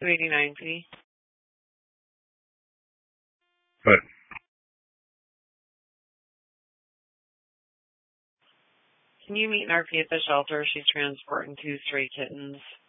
289P. What? Can you meet an RP at the shelter? She's transporting 2 stray kittens.